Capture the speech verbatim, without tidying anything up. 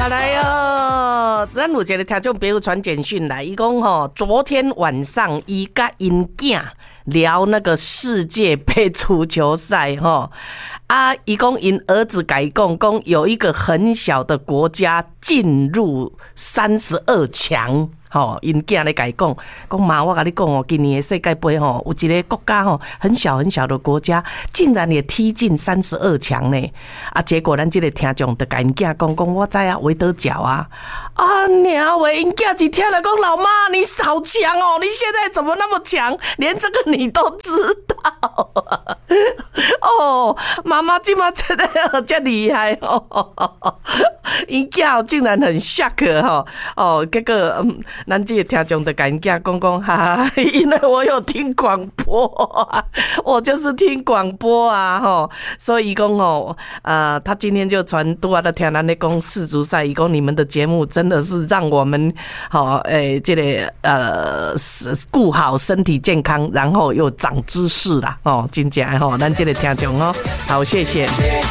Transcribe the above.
好来哦，咱有一个听众朋友传简讯来，伊讲吼，昨天晚上伊甲因囝聊那个世界杯足球赛吼，啊，伊讲因儿子甲伊讲，讲有一个很小的国家进入三十二强。吼，因囝咧甲伊讲，讲妈，我甲你讲哦，今年的世界杯吼，有一个国家吼，很小很小的国家，竟然也踢进三十二强呢！啊，结果咱这个听众就甲因囝讲，讲我知啊，维德角啊，啊娘喂，因囝一听了讲，老妈你好强哦，你现在怎么那么强？连这个你都知道啊？哦，妈妈今嘛真的这厉害哦！因囝竟然很 shock 哈哦，结果嗯。咱这个听众的甲因囝讲讲哈，因为我有听广播啊，我就是听广播啊，吼，所以讲哦，呃，他今天就传拄啊的听咱咧讲世足赛，伊讲你们的节目真的是让我们好诶，这个呃顾好身体健康，然后又长知识啦，哦，真正吼，咱这个听众哦，好，谢谢。